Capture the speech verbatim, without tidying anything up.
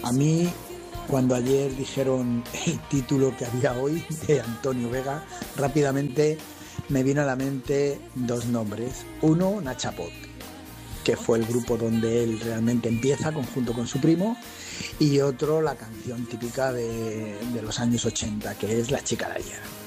A mí, cuando ayer dijeron el título que había hoy de Antonio Vega, rápidamente me vino a la mente dos nombres. Uno, Nachapot, que fue el grupo donde él realmente empieza, conjunto con su primo, y otro, la canción típica de, de los años ochenta, que es La chica de ayer.